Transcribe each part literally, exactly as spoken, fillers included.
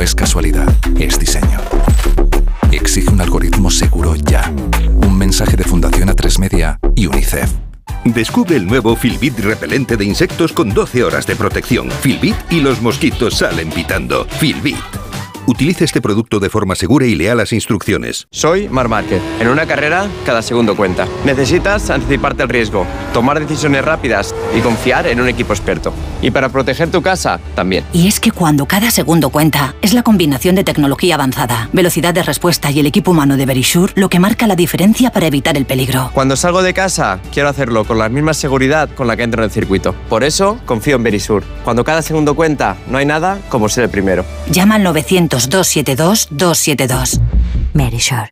es casualidad, es diseño. Exige un algoritmo seguro ya. Un mensaje de Fundación A tres Media y UNICEF. Descubre el nuevo Filbit repelente de insectos con doce horas de protección. Filbit y los mosquitos salen pitando. Filbit. Utilice este producto de forma segura y lea las instrucciones. Soy Marc Márquez. En una carrera, cada segundo cuenta. Necesitas anticiparte al riesgo, tomar decisiones rápidas y confiar en un equipo experto. Y para proteger tu casa, también. Y es que cuando cada segundo cuenta, es la combinación de tecnología avanzada, velocidad de respuesta y el equipo humano de Verisure lo que marca la diferencia para evitar el peligro. Cuando salgo de casa, quiero hacerlo con la misma seguridad con la que entro en el circuito. Por eso, confío en Verisure. Cuando cada segundo cuenta, no hay nada como ser el primero. Llama al novecientos, doscientos setenta y dos, doscientos setenta y dos. Verisure.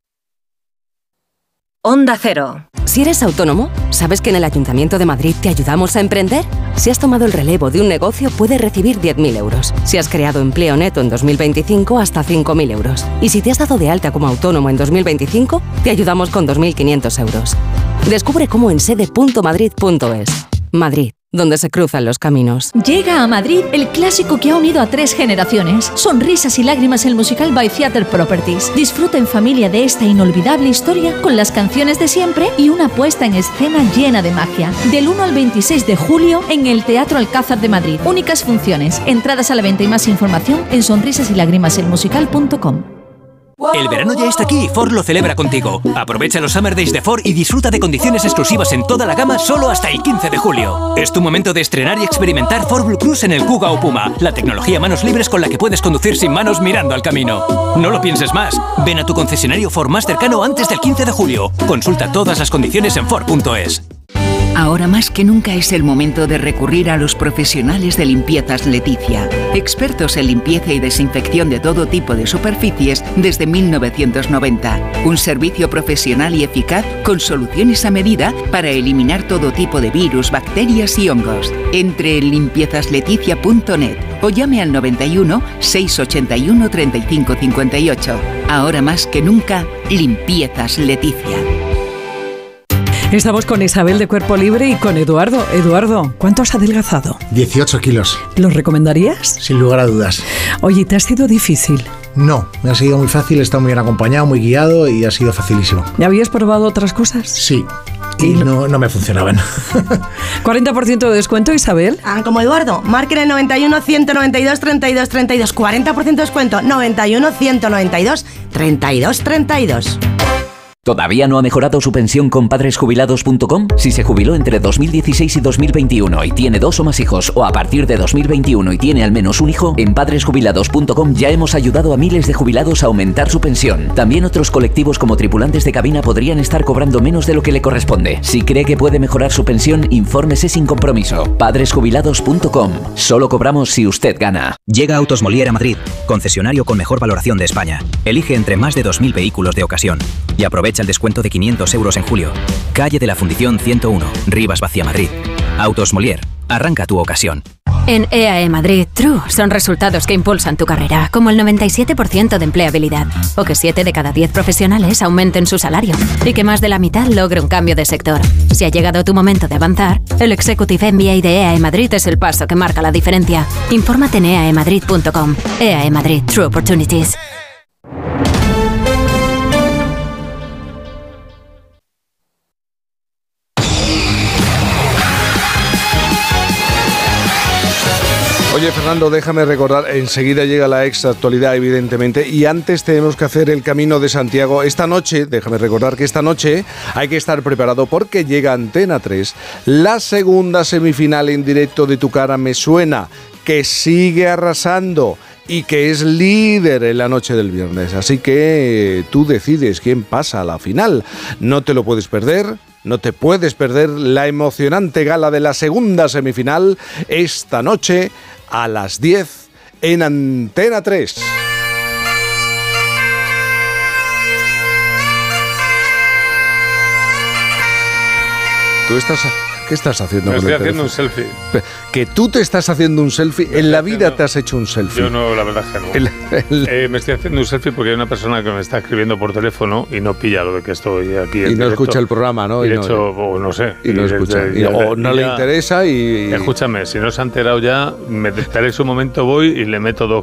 Onda Cero. Si eres autónomo, ¿sabes que en el Ayuntamiento de Madrid te ayudamos a emprender? Si has tomado el relevo de un negocio, puedes recibir diez mil euros. Si has creado empleo neto en dos mil veinticinco, hasta cinco mil euros. Y si te has dado de alta como autónomo en dos mil veinticinco, te ayudamos con dos mil quinientos euros. Descubre cómo en sede punto madrid punto es. Madrid, donde se cruzan los caminos. Llega a Madrid el clásico que ha unido a tres generaciones. Sonrisas y lágrimas, el musical by Theatre Properties. Disfruta en familia de esta inolvidable historia con las canciones de siempre y una puesta en escena llena de magia. Del uno al veintiséis de julio en el Teatro Alcázar de Madrid. Únicas funciones. Entradas a la venta y más información en sonrisas y lágrimas el musical punto com. El verano ya está aquí y Ford lo celebra contigo. Aprovecha los Summer Days de Ford y disfruta de condiciones exclusivas en toda la gama solo hasta el quince de julio. Es tu momento de estrenar y experimentar Ford Blue Cruise en el Kuga o Puma, la tecnología manos libres con la que puedes conducir sin manos mirando al camino. No lo pienses más. Ven a tu concesionario Ford más cercano antes del quince de julio. Consulta todas las condiciones en Ford punto es. Ahora más que nunca es el momento de recurrir a los profesionales de Limpiezas Leticia, expertos en limpieza y desinfección de todo tipo de superficies desde mil novecientos noventa. Un servicio profesional y eficaz con soluciones a medida para eliminar todo tipo de virus, bacterias y hongos. Entre en limpiezas leticia punto net o llame al noventa y uno, seiscientos ochenta y uno, treinta y cinco cincuenta y ocho. Ahora más que nunca, Limpiezas Leticia. Estamos con Isabel de Cuerpo Libre y con Eduardo. Eduardo, ¿cuánto has adelgazado? dieciocho kilos. ¿Lo recomendarías? Sin lugar a dudas. Oye, ¿te ha sido difícil? No, me ha sido muy fácil, he estado muy bien acompañado, muy guiado y ha sido facilísimo. ¿Ya habías probado otras cosas? Sí. Y no, no me funcionaban. cuarenta por ciento de descuento, Isabel. Ah, como Eduardo. Marquen el noventa y uno, ciento noventa y dos, treinta y dos, treinta y dos. cuarenta por ciento de descuento. noventa y uno, ciento noventa y dos, treinta y dos, treinta y dos. ¿Todavía no ha mejorado su pensión con padres jubilados punto com? Si se jubiló entre dos mil dieciséis y dos mil veintiuno y tiene dos o más hijos, o a partir de dos mil veintiuno y tiene al menos un hijo, en padres jubilados punto com ya hemos ayudado a miles de jubilados a aumentar su pensión. También otros colectivos como tripulantes de cabina podrían estar cobrando menos de lo que le corresponde. Si cree que puede mejorar su pensión, infórmese sin compromiso. padres jubilados punto com. Solo cobramos si usted gana. Llega Autos Molière a Madrid, concesionario con mejor valoración de España. Elige entre más de dos mil vehículos de ocasión y aprovecha el descuento de quinientos euros en julio. Calle de la Fundición ciento uno, Rivas Vacía, Madrid. Autos Molière, arranca tu ocasión. En E A E Madrid, True son resultados que impulsan tu carrera, como el noventa y siete por ciento de empleabilidad, o que siete de cada diez profesionales aumenten su salario, y que más de la mitad logre un cambio de sector. Si ha llegado tu momento de avanzar, el Executive M B A de E A E Madrid es el paso que marca la diferencia. Infórmate en e a e madrid punto com. E A E Madrid, True Opportunities. Oye, Fernando, déjame recordar, enseguida llega la extra actualidad, evidentemente, y antes tenemos que hacer el Camino de Santiago. Esta noche, déjame recordar que esta noche hay que estar preparado porque llega Antena tres, la segunda semifinal en directo de Tu Cara Me Suena, que sigue arrasando y que es líder en la noche del viernes. Así que tú decides quién pasa a la final. No te lo puedes perder. No te puedes perder la emocionante gala de la segunda semifinal esta noche a las diez en Antena tres. Tú estás... ¿Qué estás haciendo? Me con estoy el haciendo teléfono? un selfie. Que tú te estás haciendo un selfie. En la vida te has hecho un selfie. Yo no, la verdad es que no. El, el... Eh, me estoy haciendo un selfie porque hay una persona que me está escribiendo por teléfono y no pilla lo de que estoy aquí. Y no escucha el programa, ¿no? Y de y no, hecho, o no sé. Y, y no desde, escucha. Y, y desde, o no y le ya, interesa y... Escúchame, si no se ha enterado ya, me esperéis un momento, voy y le meto dos,